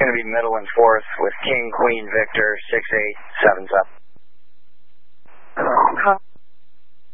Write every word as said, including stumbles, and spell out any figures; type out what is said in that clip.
going to be middle and fourth with King, Queen, Victor, six eight seven seven.